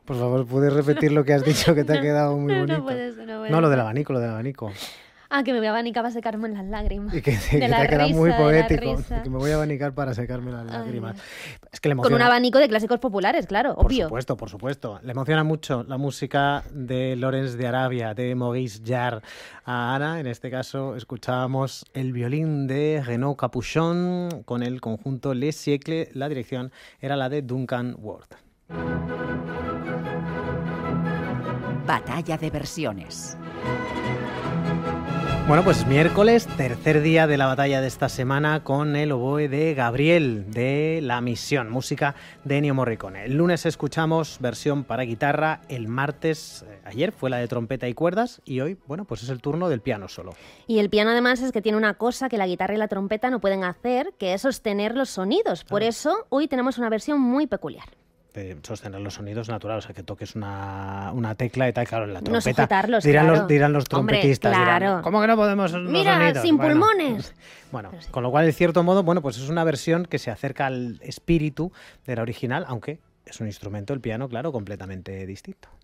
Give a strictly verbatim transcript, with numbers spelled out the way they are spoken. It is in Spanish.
Por favor, ¿puedes repetir lo que has dicho que te no, ha quedado muy no, bonito? No puedes, no puedes. No, lo del abanico, lo del abanico. Ah, que me voy a abanicar para secarme las lágrimas. Y que, de que te la ha quedado risa, muy de la poético. risa. Que me voy a abanicar para secarme las lágrimas. Ay. Es que le emociona. Con un abanico de clásicos populares, claro, Por obvio. supuesto, por supuesto. Le emociona mucho la música de Lawrence de Arabia, de Maurice Jarre. A Ana, en este caso, escuchábamos el violín de Renaud Capuchon con el conjunto Les Siècles. La dirección era la de Duncan Ward. Batalla de versiones. Bueno, pues miércoles, tercer día de la batalla de esta semana con el oboe de Gabriel, de La Misión, música de Ennio Morricone. El lunes escuchamos versión para guitarra, el martes, eh, ayer fue la de trompeta y cuerdas y hoy, bueno, pues es el turno del piano solo. Y el piano además es que tiene una cosa que la guitarra y la trompeta no pueden hacer, que es sostener los sonidos. Por eso hoy tenemos una versión muy peculiar. De sostener los sonidos naturales, o sea, que toques una, una tecla y tal, claro, en la trompeta. No sujetarlos, dirán, claro. los, dirán los trompetistas, Hombre, claro. dirán, ¿cómo que no podemos los Mira, sonidos? sin Bueno, pulmones. Bueno, Sí. Con lo cual, de cierto modo, bueno, pues es una versión que se acerca al espíritu de la original, aunque es un instrumento, el piano, claro, completamente distinto.